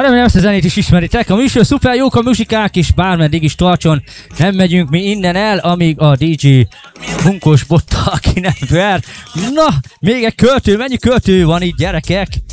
Remélem ezt a zenét is ismeritek. A műsor szuper jók a muzsikák, és bármeddig is tartson. Nem megyünk mi innen el, amíg a DJ bunkos botta, aki nem ver. Na, még egy költő, mennyi költő van itt, gyerekek?